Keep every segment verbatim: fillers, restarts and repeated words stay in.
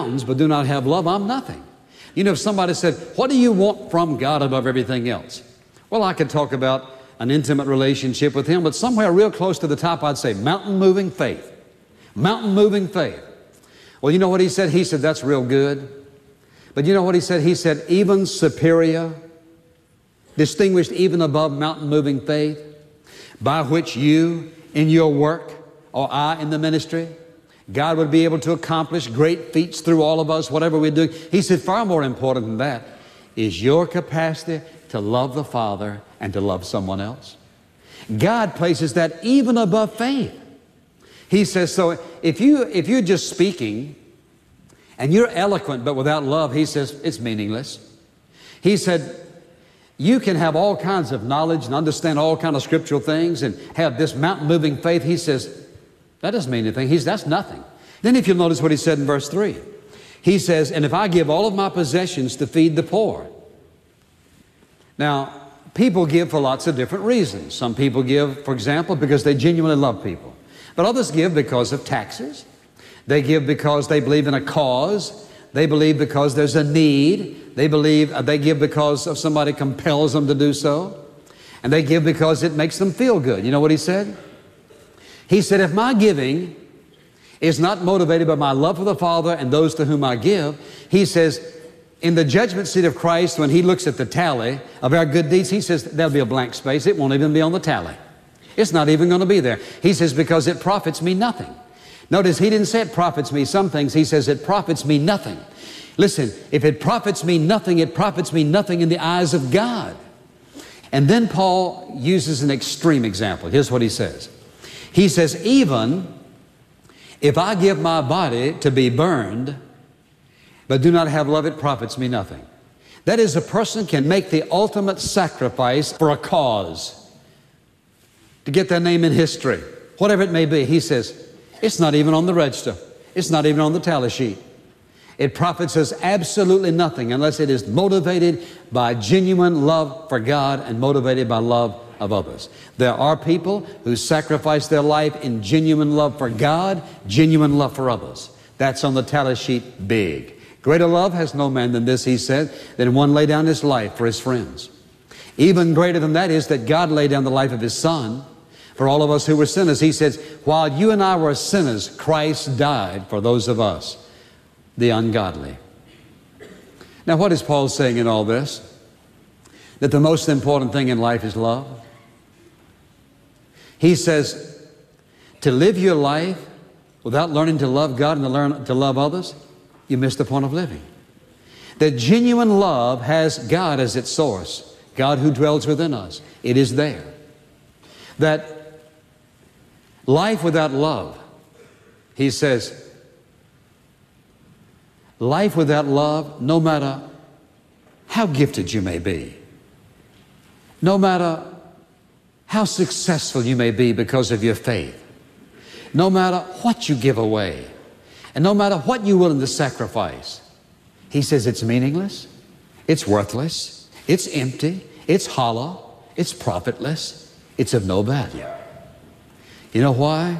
mountains but do not have love, I'm nothing. You know, if somebody said, what do you want from God above everything else? Well, I could talk about an intimate relationship with Him, but somewhere real close to the top, I'd say mountain-moving faith. Mountain-moving faith. Well, you know what He said? He said, that's real good. But you know what He said? He said, even superior, distinguished even above mountain-moving faith, by which you in your work, or I in the ministry, God would be able to accomplish great feats through all of us, whatever we do. He said, far more important than that is your capacity to love the Father and to love someone else. God places that even above faith. He says, so if, you, if you're just speaking and you're eloquent but without love, He says, it's meaningless. He said, you can have all kinds of knowledge and understand all kinds of scriptural things and have this mountain-moving faith. He says, that doesn't mean anything. He's, that's nothing. Then if you'll notice what He said in verse three, He says, and if I give all of my possessions to feed the poor. Now, people give for lots of different reasons. Some people give, for example, because they genuinely love people. But others give because of taxes. They give because they believe in a cause. They believe because there's a need. They believe, uh, they give because of somebody compels them to do so. And they give because it makes them feel good. You know what He said? He said, if my giving is not motivated by my love for the Father and those to whom I give, He says, in the judgment seat of Christ, when He looks at the tally of our good deeds, He says, there'll be a blank space. It won't even be on the tally. It's not even going to be there. He says, because it profits me nothing. Notice He didn't say it profits me some things. He says it profits me nothing. Listen, if it profits me nothing, it profits me nothing in the eyes of God. And then Paul uses an extreme example. Here's what he says. He says, even if I give my body to be burned, but do not have love, it profits me nothing. That is, a person can make the ultimate sacrifice for a cause, to get their name in history, whatever it may be. He says, it's not even on the register. It's not even on the tally sheet. It profits us absolutely nothing unless it is motivated by genuine love for God and motivated by love of others. There are people who sacrifice their life in genuine love for God, genuine love for others. That's on the tally sheet big. Greater love has no man than this, He said, than one lay down his life for his friends. Even greater than that is that God laid down the life of His Son for all of us who were sinners. He says, while you and I were sinners, Christ died for those of us, the ungodly. Now, what is Paul saying in all this? That the most important thing in life is love. He says, to live your life without learning to love God and to learn to love others, you miss the point of living. That genuine love has God as its source, God who dwells within us. It is there. That life without love, he says, life without love, no matter how gifted you may be, no matter how successful you may be because of your faith, no matter what you give away, and no matter what you're willing to sacrifice, he says it's meaningless, it's worthless, it's empty, it's hollow, it's profitless, it's of no value. You know why?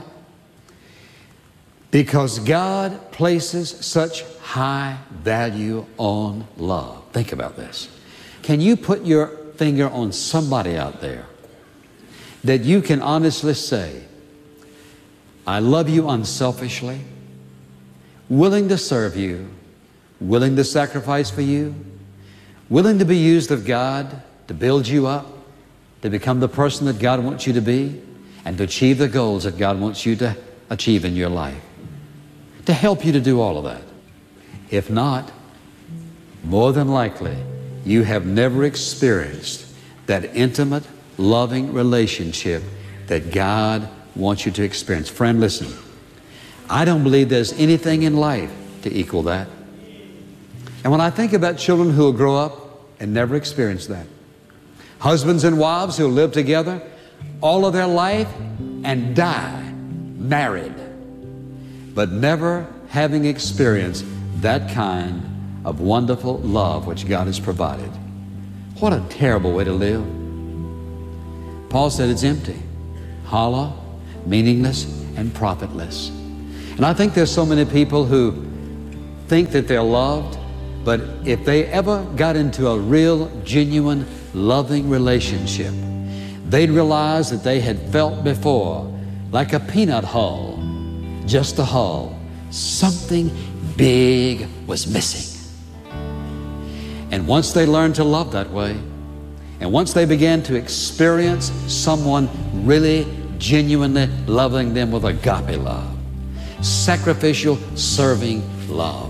Because God places such high value on love. Think about this. Can you put your finger on somebody out there that you can honestly say, I love you unselfishly, willing to serve you, willing to sacrifice for you, willing to be used of God to build you up, to become the person that God wants you to be, and to achieve the goals that God wants you to achieve in your life, to help you to do all of that? If not, more than likely, you have never experienced that intimate, loving relationship that God wants you to experience. Friend, listen, I don't believe there's anything in life to equal that. And when I think about children who will grow up and never experience that, husbands and wives who will live together all of their life and die married, but never having experienced that kind of wonderful love which God has provided. What a terrible way to live. Paul said it's empty, hollow, meaningless, and profitless. And I think there's so many people who think that they're loved, but if they ever got into a real, genuine, loving relationship, they'd realize that they had felt before like a peanut hull, just a hull. Something big was missing. And once they learned to love that way, and once they began to experience someone really, genuinely loving them with agape love, sacrificial, serving love,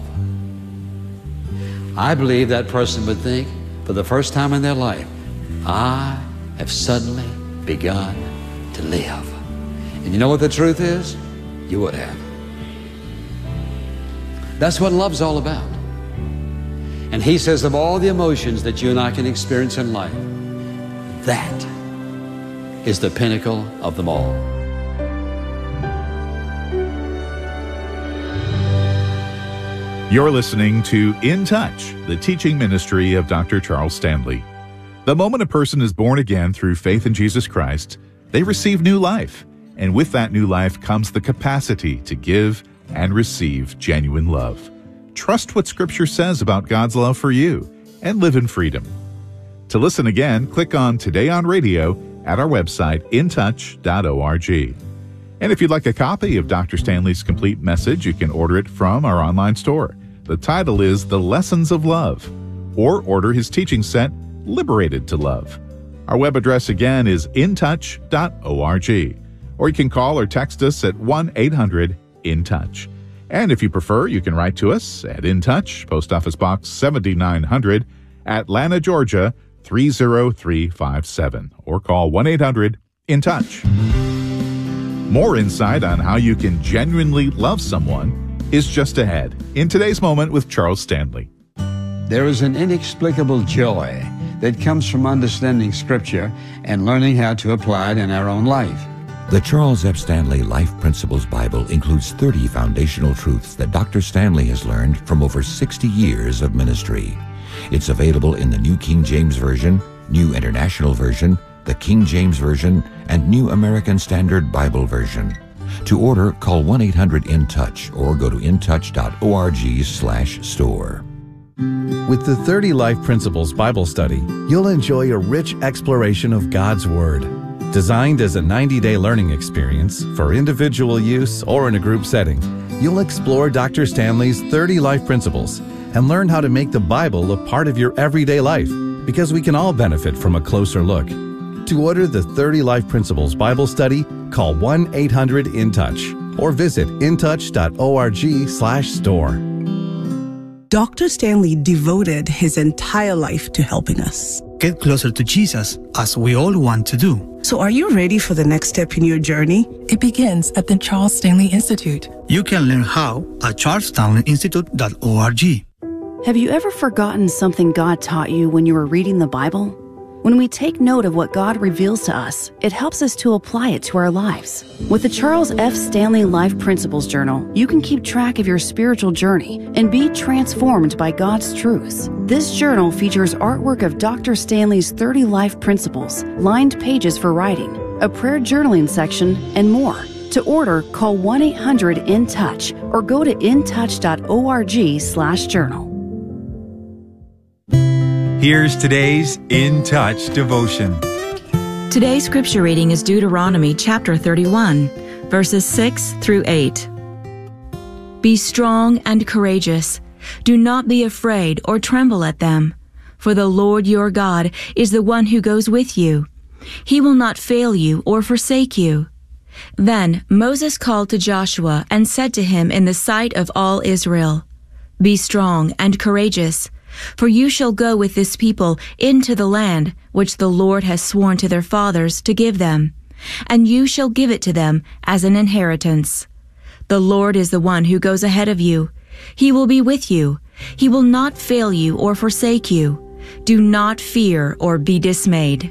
I believe that person would think, for the first time in their life, I have suddenly begun to live. And you know what the truth is? You would have. That's what love's all about. And he says of all the emotions that you and I can experience in life, that is the pinnacle of them all. You're listening to In Touch, the teaching ministry of Doctor Charles Stanley. The moment a person is born again through faith in Jesus Christ, they receive new life. And with that new life comes the capacity to give and receive genuine love. Trust what Scripture says about God's love for you and live in freedom. To listen again, click on Today on Radio at our website, in touch dot org. And if you'd like a copy of Doctor Stanley's complete message, you can order it from our online store. The title is The Lessons of Love, or order his teaching set, Liberated to Love. Our web address again is in touch dot org, or you can call or text us at one eight hundred in touch. And if you prefer, you can write to us at In Touch, Post Office Box seventy-nine hundred, Atlanta, Georgia three zero three five seven, or call one eight hundred in touch. More insight on how you can genuinely love someone is just ahead in Today's Moment with Charles Stanley. There is an inexplicable joy that comes from understanding Scripture and learning how to apply it in our own life. The Charles F. Stanley Life Principles Bible includes thirty foundational truths that Doctor Stanley has learned from over sixty years of ministry. It's available in the New King James Version, New International Version, the King James Version, and New American Standard Bible Version. To order, call one eight hundred in touch or go to in touch dot org slash store. With the thirty Life Principles Bible Study, you'll enjoy a rich exploration of God's Word. Designed as a ninety-day learning experience for individual use or in a group setting, you'll explore Doctor Stanley's thirty Life Principles and learn how to make the Bible a part of your everyday life, because we can all benefit from a closer look. To order the thirty Life Principles Bible Study, call one eight hundred in touch or visit in touch dot org slash store. Doctor Stanley devoted his entire life to helping us get closer to Jesus, as we all want to do. So are you ready for the next step in your journey? It begins at the Charles Stanley Institute. You can learn how at charles stanley institute dot org. Have you ever forgotten something God taught you when you were reading the Bible? When we take note of what God reveals to us, it helps us to apply it to our lives. With the Charles F. Stanley Life Principles Journal, you can keep track of your spiritual journey and be transformed by God's truths. This journal features artwork of Doctor Stanley's thirty life principles, lined pages for writing, a prayer journaling section, and more. To order, call one eight hundred in touch or go to in touch dot org slash journal. Here's today's In Touch devotion. Today's scripture reading is Deuteronomy chapter thirty-one, verses six through eight. Be strong and courageous. Do not be afraid or tremble at them, for the Lord your God is the one who goes with you. He will not fail you or forsake you. Then Moses called to Joshua and said to him in the sight of all Israel, Be strong and courageous, for you shall go with this people into the land which the Lord has sworn to their fathers to give them, and you shall give it to them as an inheritance. The Lord is the one who goes ahead of you. He will be with you. He will not fail you or forsake you. Do not fear or be dismayed.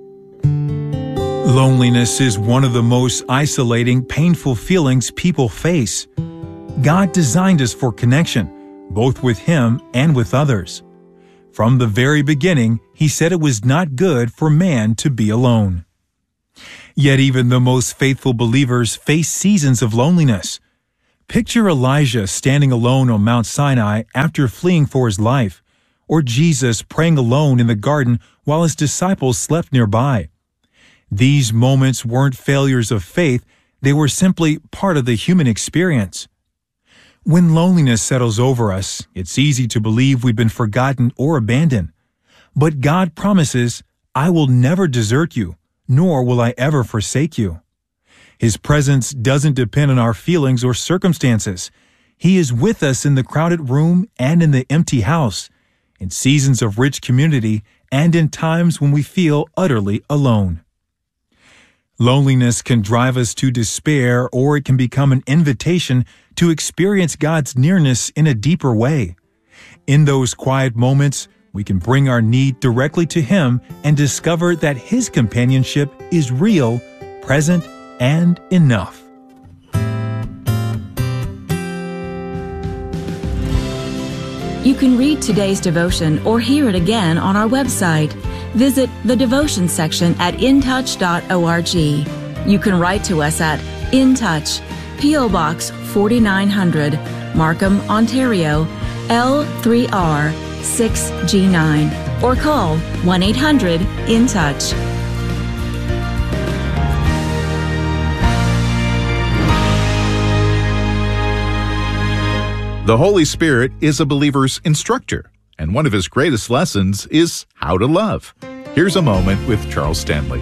Loneliness is one of the most isolating, painful feelings people face. God designed us for connection, both with Him and with others. From the very beginning, He said it was not good for man to be alone. Yet even the most faithful believers face seasons of loneliness. Picture Elijah standing alone on Mount Sinai after fleeing for his life, or Jesus praying alone in the garden while his disciples slept nearby. These moments weren't failures of faith, they were simply part of the human experience. When loneliness settles over us, it's easy to believe we've been forgotten or abandoned. But God promises, I will never desert you, nor will I ever forsake you. His presence doesn't depend on our feelings or circumstances. He is with us in the crowded room and in the empty house, in seasons of rich community and in times when we feel utterly alone. Loneliness can drive us to despair, or it can become an invitation to experience God's nearness in a deeper way. In those quiet moments, we can bring our need directly to Him and discover that His companionship is real, present, and enough. You can read today's devotion or hear it again on our website. Visit the devotion section at in touch dot org. You can write to us at In Touch, P O Box forty-nine hundred, Markham, Ontario, L three R six G nine, or call one eight hundred in touch. The Holy Spirit is a believer's instructor, and one of his greatest lessons is how to love. Here's a moment with Charles Stanley.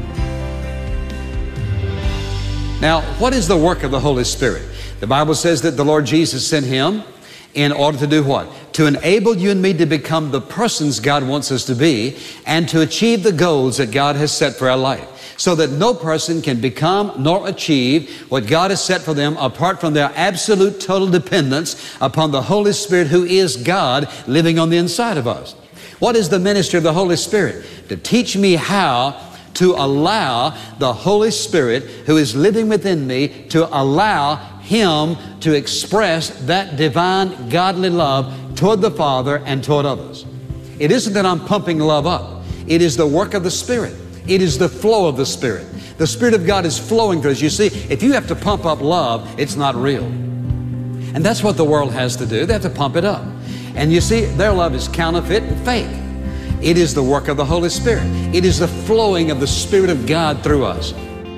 Now, what is the work of the Holy Spirit? The Bible says that the Lord Jesus sent Him in order to do what? To enable you and me to become the persons God wants us to be and to achieve the goals that God has set for our life, so that no person can become nor achieve what God has set for them apart from their absolute total dependence upon the Holy Spirit, who is God living on the inside of us. What is the ministry of the Holy Spirit? To teach me how to allow the Holy Spirit, who is living within me, to allow Him to express that divine godly love toward the Father and toward others. It isn't that I'm pumping love up. It is the work of the Spirit. It is the flow of the Spirit. The Spirit of God is flowing through us. You see, if you have to pump up love, it's not real. And that's what the world has to do. They have to pump it up. And you see, their love is counterfeit and fake. It is the work of the Holy Spirit. It is the flowing of the Spirit of God through us.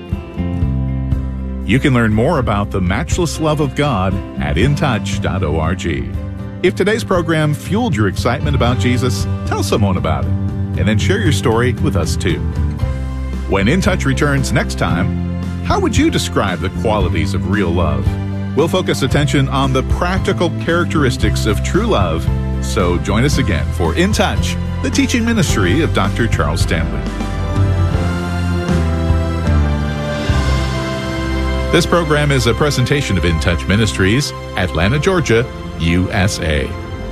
You can learn more about the matchless love of God at in touch dot org. If today's program fueled your excitement about Jesus, tell someone about it, and then share your story with us too. When In Touch returns next time, how would you describe the qualities of real love? We'll focus attention on the practical characteristics of true love, so join us again for In Touch, the teaching ministry of Doctor Charles Stanley. This program is a presentation of In Touch Ministries, Atlanta, Georgia, U S A.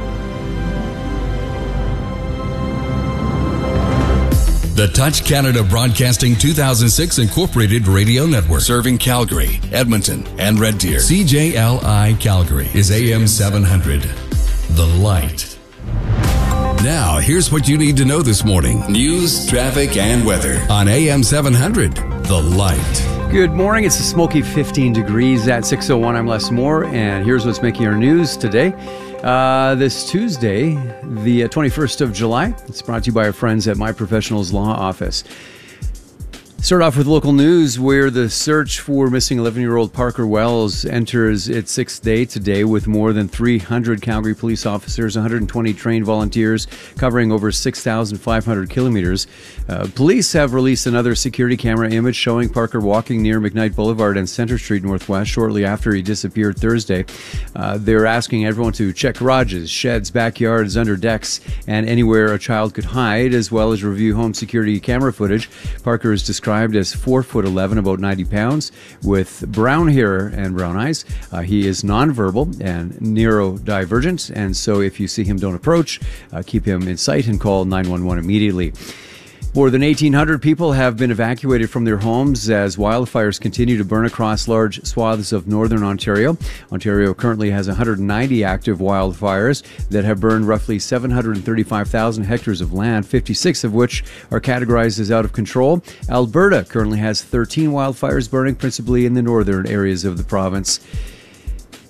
The Touch Canada Broadcasting two thousand six Incorporated Radio Network, serving Calgary, Edmonton, and Red Deer. C J L I Calgary is A M seven hundred. The Light. Now, here's what you need to know this morning. News, traffic, and weather on A M seven hundred. The Light. Good morning. It's a smoky fifteen degrees at six oh one. I'm Les Moore, and here's what's making our news today. Uh, this Tuesday, the twenty-first of July. It's brought to you by our friends at My Professionals Law Office. Start off with local news, where the search for missing eleven-year-old Parker Wells enters its sixth day today, with more than three hundred Calgary police officers, one hundred twenty trained volunteers covering over six thousand five hundred kilometers. Uh, police have released another security camera image showing Parker walking near McKnight Boulevard and Center Street Northwest shortly after he disappeared Thursday. Uh, they're asking everyone to check garages, sheds, backyards, under decks, and anywhere a child could hide, as well as review home security camera footage. Parker is described as four foot eleven, about ninety pounds, with brown hair and brown eyes. Uh, he is nonverbal and neurodivergent, and so if you see him, don't approach. Uh, keep him in sight and call nine one one immediately. More than eighteen hundred people have been evacuated from their homes as wildfires continue to burn across large swaths of northern Ontario. Ontario currently has one hundred ninety active wildfires that have burned roughly seven hundred thirty-five thousand hectares of land, fifty-six of which are categorized as out of control. Alberta currently has thirteen wildfires burning, principally in the northern areas of the province.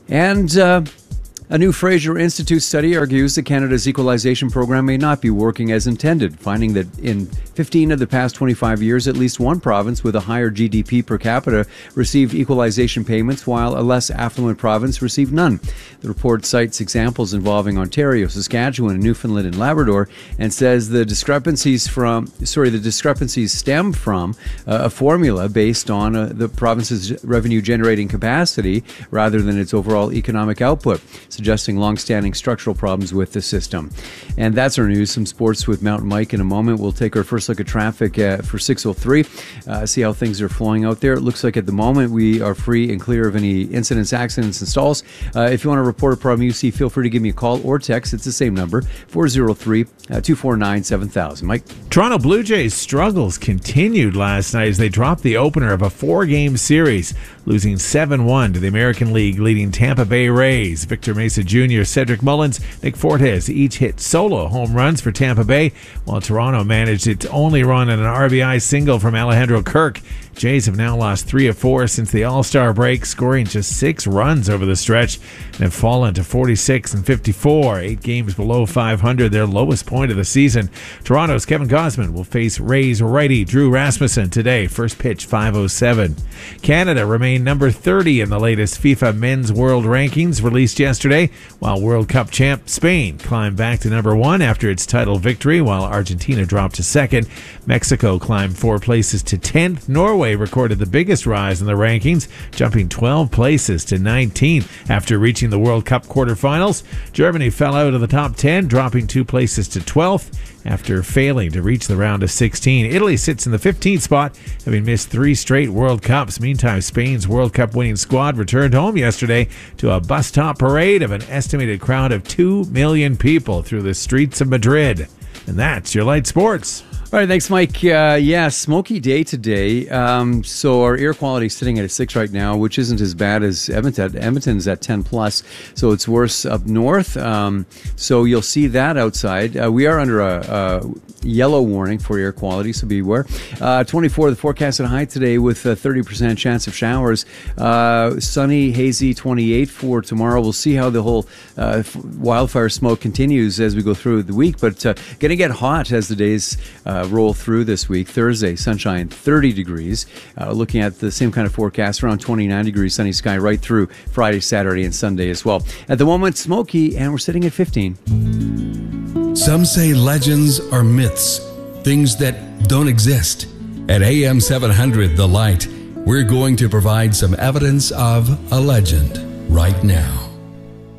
And uh, a new Fraser Institute study argues that Canada's equalization program may not be working as intended, finding that in fifteen of the past twenty-five years, at least one province with a higher G D P per capita received equalization payments, while a less affluent province received none. The report cites examples involving Ontario, Saskatchewan, and Newfoundland and Labrador, and says the discrepancies from sorry the discrepancies stem from uh, a formula based on uh, the province's revenue generating capacity rather than its overall economic output, suggesting long-standing structural problems with the system. And that's our news. Some sports with Mountain Mike in a moment. We'll take our first look at traffic uh, for six oh three, uh, see how things are flowing out there. It looks like at the moment we are free and clear of any incidents, accidents, and stalls. Uh, if you want to report a problem you see, feel free to give me a call or text. It's the same number, four oh three, two four nine, seven thousand. Mike? Toronto Blue Jays' struggles continued last night as they dropped the opener of a four-game series, losing seven one to the American League leading Tampa Bay Rays. Victor Mesa Junior, Cedric Mullins, Nick Fortes each hit solo home runs for Tampa Bay, while Toronto managed its only run on an R B I single from Alejandro Kirk. Jays have now lost three of four since the All-Star break, scoring just six runs over the stretch, and have fallen to forty-six and fifty-four, eight games below five hundred, their lowest point of the season. Toronto's Kevin Gausman will face Rays righty Drew Rasmussen today, first pitch five oh seven. Canada remained number thirty in the latest FIFA Men's World Rankings released yesterday, while World Cup champ Spain climbed back to number one after its title victory, while Argentina dropped to second. Mexico climbed four places to tenth. Norway recorded the biggest rise in the rankings, jumping twelve places to nineteenth after reaching the World Cup quarterfinals. Germany fell out of the top ten, dropping two places to twelfth after failing to reach the round of sixteen. Italy sits in the fifteenth spot, having missed three straight World Cups. Meantime, Spain's World Cup winning squad returned home yesterday to a bus-top parade of an estimated crowd of two million people through the streets of Madrid. And that's your light sports. All right, thanks, Mike. Uh, yeah, smoky day today. Um, so our air quality is sitting at a six right now, which isn't as bad as Edmonton. Edmonton's at ten plus, so it's worse up north. Um, so you'll see that outside. Uh, we are under a, a yellow warning for air quality, so beware. Uh, twenty-four, the forecast at high today with a thirty percent chance of showers. Uh, sunny, hazy, twenty-eight for tomorrow. We'll see how the whole uh, wildfire smoke continues as we go through the week, but uh, going to get hot as the days uh, roll through this week. Thursday, sunshine, thirty degrees. Uh, looking at the same kind of forecast, around twenty-nine degrees, sunny sky right through Friday, Saturday, and Sunday as well. At the moment, smoky, and we're sitting at fifteen. Some say legends are myths, things that don't exist. At A M seven hundred The Light, we're going to provide some evidence of a legend right now.